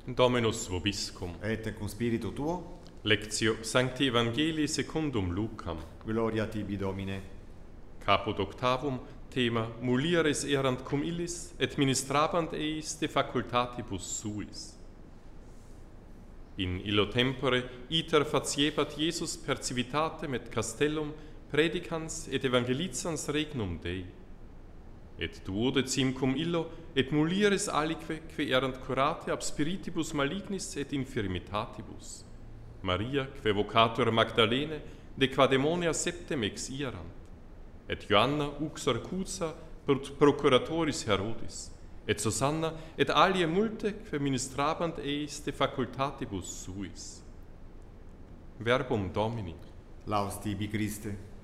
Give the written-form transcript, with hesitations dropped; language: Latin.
Dominus vobiscum. Et cum spiritu tuo, Lectio Sancti Evangelii secundum Lucam. gloria tibi Domine. Caput octavum, thema mulieres erant cum illis, et ministrabant eis de facultatibus suis. In illo tempore iter faciebat Jesus per civitatem et castellum predicans et evangelizans regnum Dei. Et duodecim cum illo, et mulieres alique, que erant curate ab spiritibus malignis et infirmitatibus. Maria, que vocatur Magdalene, de qua demonia septem ex ierant. Et Joanna, uxor Cusa, procuratoris Herodis. Et Susanna, et alie multe, que ministrabant eis de facultatibus suis. Verbum Domini. Laus tibi Christe.